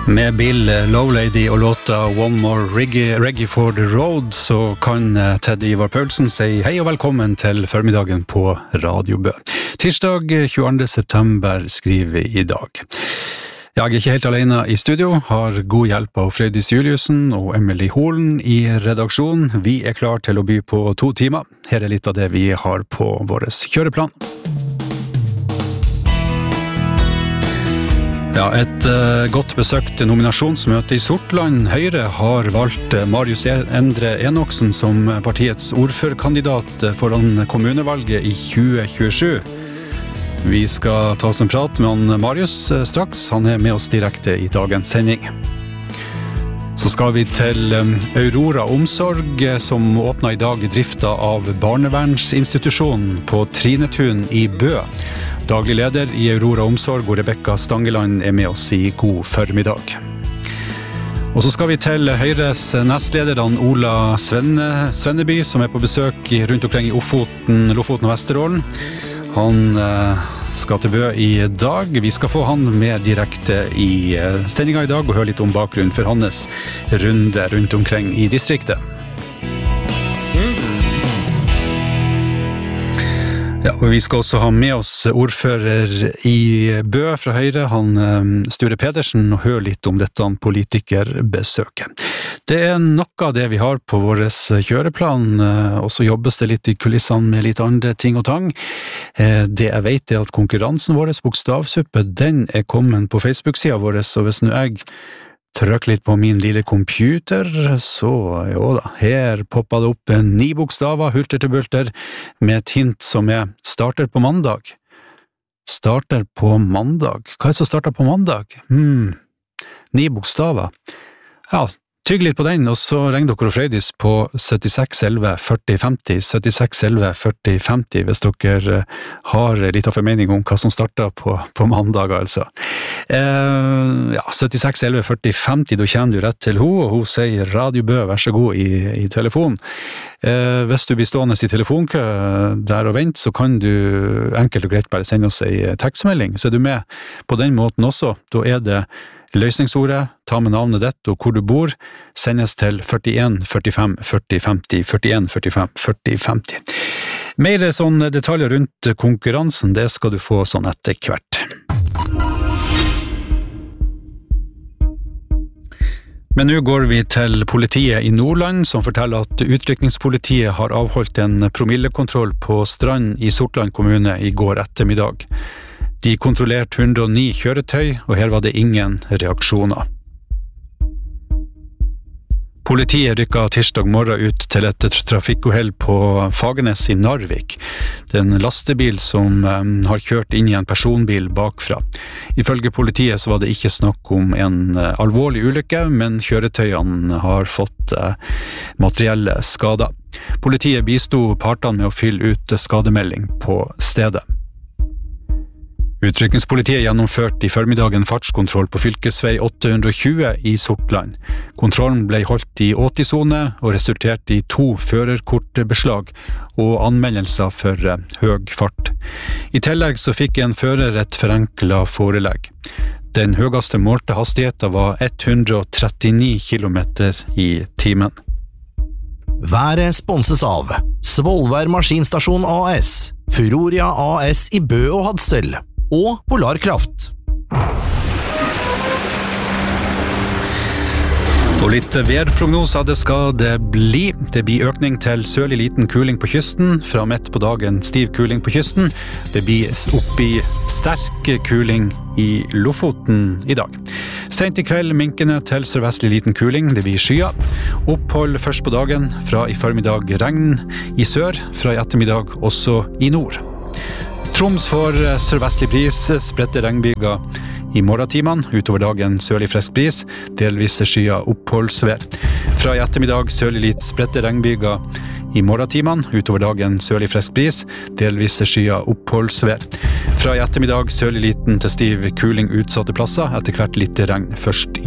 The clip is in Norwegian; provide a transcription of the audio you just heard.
Med Bill Lowlady og låta One More Reggae for the Road, så kan Ted Ivar Paulsen si hei og velkommen til formiddagen på Radio Bø. Tirsdag 22. september skriver vi i dag. Jeg ikke helt alene i studio, har god hjelp av Frøydis Juliussen og Emily Holen i redaksjon. Vi klar til å by på 2 timer. Her litt av det vi har på vår kjøreplan. Ja, et godt besøkt nominasjonsmøte i Sortland. Høyre har valgt Marius Endre Enoksen som partiets ordførerkandidat foran kommunevalget i 2027. Vi skal ta oss en prat med han Marius straks. Han med oss direkte i dagens sending. Så skal vi til Aurora Omsorg, som åpnet i dag drifta av barnevernsinstitusjonen på Trinetun i Bø. Daglig leder i Aurora Omsorg, Rebecca Stangeland, med oss i god formiddag. Og så skal vi til Høyres nestleder Ola Svenneby, som på besøk rundt omkring i Lofoten og Vesterålen. Han skal til Bø i dag. Vi skal få han med direkte i sendingen i dag og høre litt om bakgrunnen for hans runde rundt omkring i distriktet. Ja, og vi skal også ha med oss ordfører i Bø fra Høyre, han Sture Pedersen, og høre litt om dette politikerbesøket. Det noe av det vi har på vår kjøreplan, og så jobbes det litt i kulissene med litt andre ting og tang. Det jeg vet at konkurransen vår, Bokstavsuppe, den kommet på Facebook-siden vår, så hvis nå jeg trykk litt på min lille computer, så jo da, her poppet det opp 9 bokstaver, hulter til bulter, med et hint som starter på mandag. Starter på mandag? Hva det som starter på mandag? 9 bokstaver. Ja, tygg litt på den, og så ring dere og Frøydis på 76 11 40 50, 76 11 40 50, hvis dere har litt av formening om hva som starter på mandag, altså. Ja, 76 11 40 50, da kjenner du rett til henne, og hun sier Radio Bø, vær så god i telefonen. Hvis du blir stående i telefonkø der og vent, så kan du enkelt og greit bare sende oss en tekstmelding, så du med på den måten også. Da det løsningsordet, ta med navnet ditt og hvor du bor, sendes til 41 45 40 50, 41 45 40 50. Mer sånn detaljer rundt konkurransen, det skal du få sånn etter hvert. Men nå går vi til politiet i Nordland, som forteller at utrykningspolitiet har avholdt en promillekontroll på Strand i Sortland kommune i går ettermiddag. De kontrollerte 109 kjøretøy, og her var det ingen reaksjoner. Politiet rykket tirsdag morgen ut til et trafikkuhell på Fagernes i Narvik. Det en lastebil som har kjørt inn i en personbil bakfra. Ifølge politiet så var det ikke snakk om en alvorlig ulykke, men kjøretøyene har fått materielle skader. Politiet bistod partene med å fylle ut skademelding på stedet. Utrykningspolitiet gjennomførte i formiddagen fartskontroll på fylkesvei 820 i Sortland. Kontrollen ble holdt i 80-sone og resulterte i 2 førerkortbeslag og anmeldelser for høy fart. I tillegg så fikk en fører et forenklet forelegg. Den høyeste målte hastigheten var 139 km i timen. Været sponses av Svolvær Maskinstasjon AS, Furoria AS i Bø og Hadsel og Polarkraft. Og litt værprognoser det skal det bli. Det blir økning til sørlig liten kuling på kysten, fra midt på dagen stiv kuling på kysten. Det blir opp i sterk kuling i Lofoten i dag. Sent i kveld minkende til sørvestlig liten kuling, det blir skyer. Opphold først på dagen, fra i formiddag regn i sør, fra i ettermiddag også i nord. Troms får sørvestlig bris, spredte regnbyger i morgentimene, utover dagen sørlig frisk bris, delvis skyer oppholdsvær. Fra i ettermiddag sørlig litt spredte regnbyger i morgentimene, utover dagen sørlig frisk bris, delvis skyer oppholdsvær. Fra i ettermiddag sørlig liten til stiv kuling utsatte plasser, etter hvert litt regn først